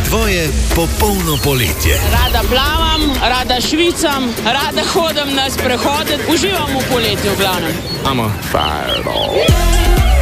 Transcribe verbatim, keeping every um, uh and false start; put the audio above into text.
tvoje popolno poletje. Rada plavam, rada švicam, rada hodim na sprehode, uživam v poletju v glavnem. I'm a fireball.